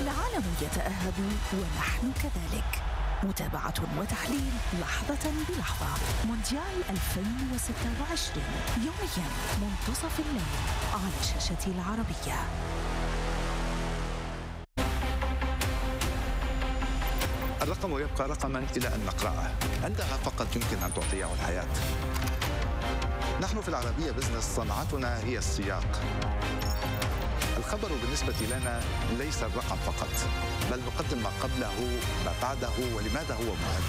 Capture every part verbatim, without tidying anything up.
العالم يتأهب ونحن كذلك. متابعة وتحليل لحظة بلحظة. مونديال ألفين وستة وعشرين يوميا منتصف الليل على شاشة العربية. الرقم يبقى رقما إلى أن نقرأه، عندها فقط يمكن أن تعطيه الحياة. نحن في العربية بزنس صنعتنا هي السياق. الخبر بالنسبة لنا ليس الرقم فقط، بل نقدم ما قبله ما بعده ولماذا هو مهم.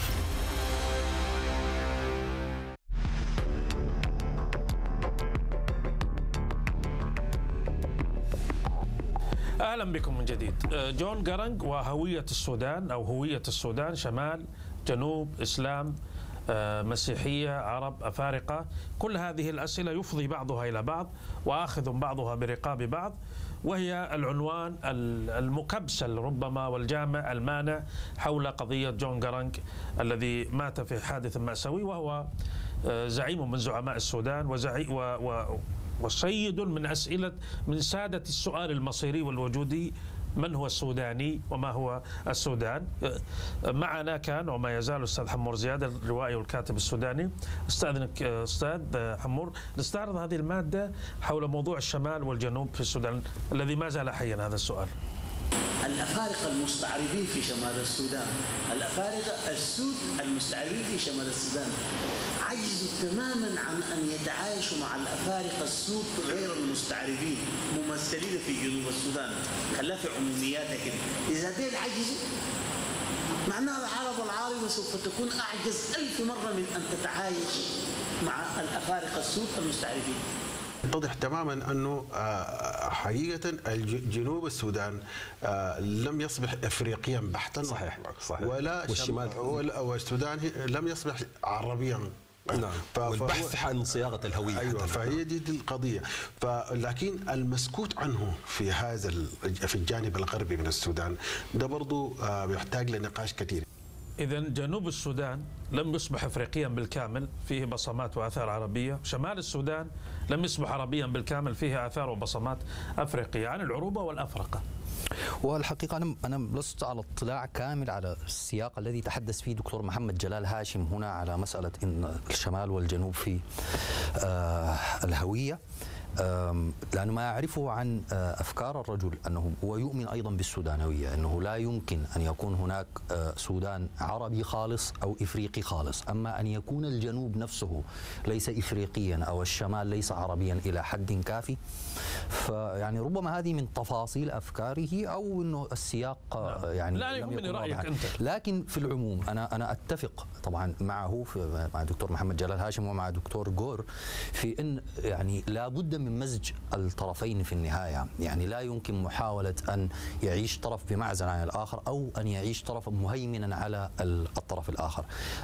أهلا بكم من جديد. جون جارنج وهوية السودان أو هوية السودان، شمال، جنوب، إسلام، مسيحية، عرب، أفارقة، كل هذه الأسئلة يفضي بعضها إلى بعض وآخذ بعضها برقاب بعض، وهي العنوان المكبسل ربما والجامع المانع حول قضية جون جارنج الذي مات في حادث مأساوي، وهو زعيم من زعماء السودان وزعيم و, و وسيد من أسئلة من سادة السؤال المصيري والوجودي: من هو السوداني وما هو السودان؟ معنا كان وما يزال الأستاذ حمور زياد الروائي والكاتب السوداني. استأذنك أستاذ حمور نستعرض هذه المادة حول موضوع الشمال والجنوب في السودان الذي ما زال حيا. هذا السؤال. الأفارقة المستعربين في شمال السودان، الأفارقة السود المستعربين في شمال السودان عجزوا تماما عن أن يتعايشوا مع الأفارقة السود غير المستعربين ممثلين في جنوب السودان. خلاها في عمومياتها كده. إذا ديل عجزوا معناها العرب والعاربة سوف تكون أعجز ألف مرة من أن تتعايش مع الأفارقة السود المستعربين. يتضح تماما انه حقيقه جنوب السودان لم يصبح افريقيا بحتا. صحيح صحيح. ولا والشمال والسودان لم يصبح عربيا. نعم. والبحث عن صياغه الهويه. ايوه، فهي دي, دي القضيه. فلكن المسكوت عنه في هذا في الجانب الغربي من السودان ده برضه بيحتاج لنقاش كثير. إذا جنوب السودان لم يصبح أفريقيا بالكامل، فيه بصمات وآثار عربية. شمال السودان لم يصبح عربيا بالكامل، فيه آثار وبصمات أفريقية، عن العروبة والأفرقة. والحقيقة أنا أنا لست على اطلاع كامل على السياق الذي تحدث فيه دكتور محمد جلال هاشم هنا على مسألة إن الشمال والجنوب في آه الهوية، لأنه ما أعرفه عن أفكار الرجل أنه هو يؤمن أيضا بالسودانوية، أنه لا يمكن أن يكون هناك سودان عربي خالص أو إفريقي خالص، أما أن يكون الجنوب نفسه ليس إفريقيا أو الشمال ليس عربيا إلى حد كافي. فيعني ربما هذه من تفاصيل أفكاره أو أنه السياق يعني لا لم يكن رأيك أنت. لكن في العموم أنا أنا أتفق طبعا معه مع دكتور محمد جلال هاشم ومع دكتور جور في أن يعني لا بد من مزج الطرفين في النهاية. يعني لا يمكن محاولة أن يعيش طرف بمعزل عن الآخر أو أن يعيش طرف مهيمنا على الطرف الآخر.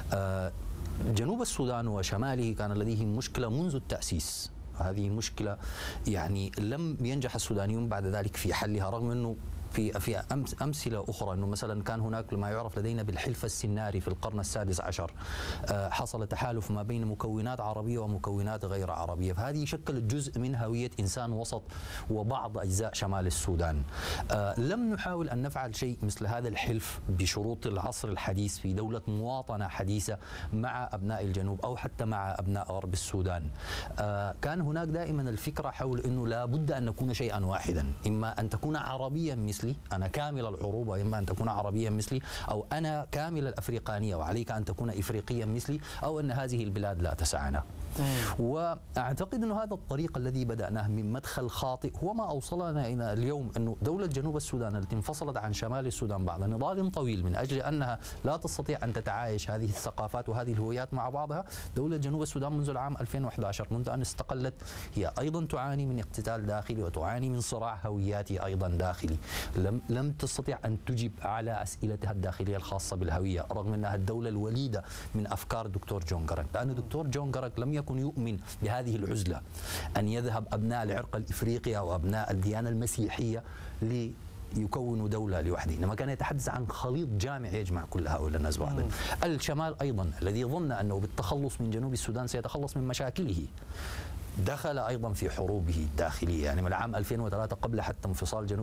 جنوب السودان وشماله كان لديه مشكلة منذ التأسيس. هذه مشكلة يعني لم ينجح السودانيون بعد ذلك في حلها، رغم أنه في في أمثلة أخرى أنه مثلا كان هناك ما يعرف لدينا بالحلف السناري في القرن السادس عشر، حصل تحالف ما بين مكونات عربية ومكونات غير عربية، فهذه شكلت جزء من هوية إنسان وسط وبعض أجزاء شمال السودان. لم نحاول أن نفعل شيء مثل هذا الحلف بشروط العصر الحديث في دولة مواطنة حديثة مع أبناء الجنوب أو حتى مع أبناء غرب السودان. كان هناك دائما الفكرة حول أنه لا بد أن نكون شيئا واحدا، إما أن تكون عربيا مثل أنا كامل العروبة، إما أن تكون عربيا مثلي، أو أنا كامل الأفريقانية وعليك أن تكون إفريقيا مثلي، أو أن هذه البلاد لا تسعنا. وأعتقد أن هذا الطريق الذي بدأناه من مدخل خاطئ هو ما أوصلنا إلى اليوم، أنه دولة جنوب السودان التي انفصلت عن شمال السودان بعد نضال طويل من أجل أنها لا تستطيع أن تتعايش هذه الثقافات وهذه الهويات مع بعضها. دولة جنوب السودان منذ العام ألفين وأحد عشر منذ أن استقلت هي أيضا تعاني من اقتتال داخلي وتعاني من صراع هوياتي أيضا داخلي. لم لم تستطيع أن تجب على أسئلتها الداخلية الخاصة بالهوية، رغم أنها الدولة الوليدة من أفكار دكتور جون جارنج، لأن دكتور جون جارنج لم يكن يؤمن بهذه العزلة، أن يذهب أبناء العرق الإفريقي أو أبناء الديانة المسيحية ليكونوا دولة لوحده، إنما كان يتحدث عن خليط جامع يجمع كل هؤلاء الناس بعضا. الشمال أيضا الذي ظن أنه بالتخلص من جنوب السودان سيتخلص من مشاكله دخل أيضا في حروبه الداخلية، يعني من العام ألفين وثلاثة قبل حتى انفصال جنوب